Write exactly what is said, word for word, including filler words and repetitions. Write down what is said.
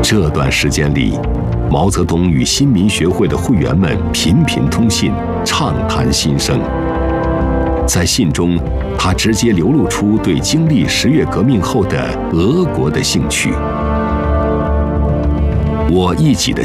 这段时间里，毛泽东与新民学会的会员们频频通信，畅谈心声。在信中，他直接流露出对经历十月革命后的俄国的兴趣。我一己的